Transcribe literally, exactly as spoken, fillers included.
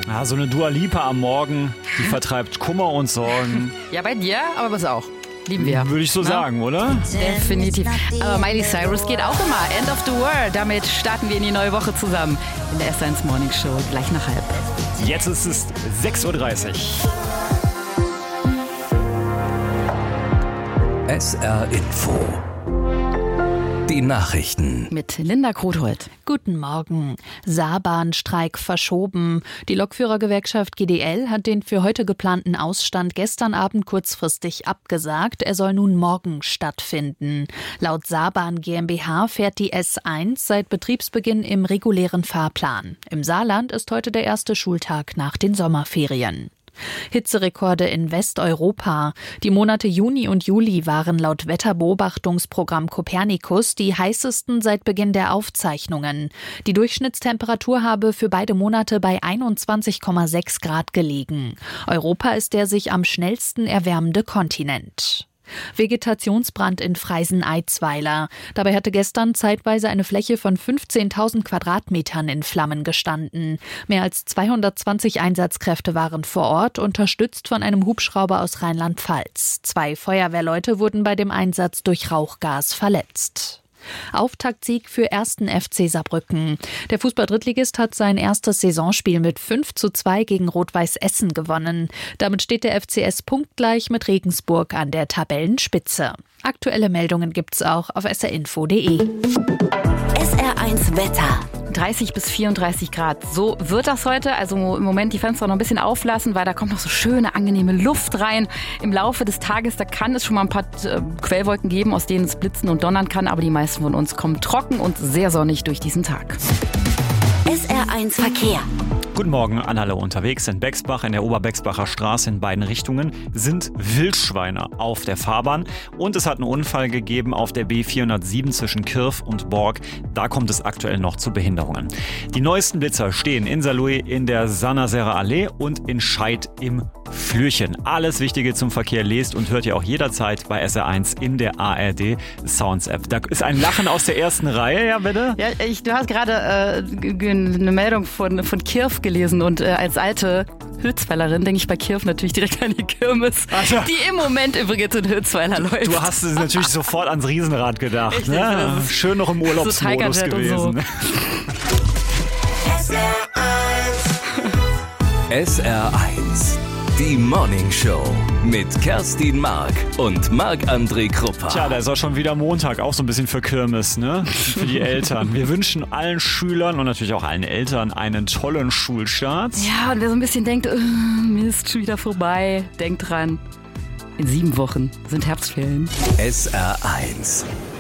Ja, so eine Dua Lipa am Morgen, die vertreibt Kummer und Sorgen. Ja, bei dir, aber was auch. Lieben wir. Würde ich so Na? sagen, oder? Definitiv. Aber Miley Cyrus geht auch immer. End of the World. Damit starten wir in die neue Woche zusammen. In der S eins Morning Show. Gleich nach halb. Jetzt ist es sechs Uhr dreißig. S R Info. Die Nachrichten. Mit Linda Krotholt. Guten Morgen. Saarbahnstreik verschoben. Die Lokführergewerkschaft G D L hat den für heute geplanten Ausstand gestern Abend kurzfristig abgesagt. Er soll nun morgen stattfinden. Laut Saarbahn GmbH fährt die S eins seit Betriebsbeginn im regulären Fahrplan. Im Saarland ist heute der erste Schultag nach den Sommerferien. Hitzerekorde in Westeuropa. Die Monate Juni und Juli waren laut Wetterbeobachtungsprogramm Copernicus die heißesten seit Beginn der Aufzeichnungen. Die Durchschnittstemperatur habe für beide Monate bei einundzwanzig Komma sechs Grad gelegen. Europa ist der sich am schnellsten erwärmende Kontinent. Vegetationsbrand in Freisen-Eitzweiler. Dabei hatte gestern zeitweise eine Fläche von fünfzehntausend Quadratmetern in Flammen gestanden. Mehr als zweihundertzwanzig Einsatzkräfte waren vor Ort, unterstützt von einem Hubschrauber aus Rheinland-Pfalz. Zwei Feuerwehrleute wurden bei dem Einsatz durch Rauchgas verletzt. Auftaktsieg für ersten F C Saarbrücken. Der Fußball-Drittligist hat sein erstes Saisonspiel mit fünf zu zwei gegen Rot-Weiß Essen gewonnen. Damit steht der F C S punktgleich mit Regensburg an der Tabellenspitze. Aktuelle Meldungen gibt's auch auf s r info punkt d e. S R eins Wetter. dreißig bis vierunddreißig Grad. So wird das heute. Also im Moment die Fenster noch ein bisschen auflassen, weil da kommt noch so schöne, angenehme Luft rein. Im Laufe des Tages, da kann es schon mal ein paar äh, Quellwolken geben, aus denen es blitzen und donnern kann. Aber die meisten von uns kommen trocken und sehr sonnig durch diesen Tag. S R eins Verkehr. Guten Morgen an alle unterwegs. In Bexbach, in der Oberbexbacher Straße in beiden Richtungen, sind Wildschweine auf der Fahrbahn. Und es hat einen Unfall gegeben auf der B vierhundertsieben zwischen Kirf und Borg. Da kommt es aktuell noch zu Behinderungen. Die neuesten Blitzer stehen in Saarlouis in der Sannaserer Allee und in Scheid im Flürchen. Alles Wichtige zum Verkehr lest und hört ihr auch jederzeit bei S R eins in der A R D Sounds App. Da ist ein Lachen aus der ersten Reihe, ja bitte? Ja, ich, du hast gerade äh, g- g- eine Meldung von, von Kirf gelesen und äh, als alte Hützweilerin denke ich bei Kirf natürlich direkt an die Kirmes, Ach ja. die im Moment übrigens in Hützweiler läuft. Du hast natürlich sofort ans Riesenrad gedacht. Richtig, Ne? das ist Schön noch im Urlaubsmodus so Tigerjet und so. gewesen. S R eins. S R eins. Die Morning Show mit Kerstin Mark und Marc-André Krupper. Tja, da ist auch schon wieder Montag, auch so ein bisschen für Kirmes, ne? Für die Eltern. Wir wünschen allen Schülern und natürlich auch allen Eltern einen tollen Schulstart. Ja, und wer so ein bisschen denkt, äh, Mist, schon wieder vorbei, denkt dran, in sieben Wochen sind Herbstferien. S R eins.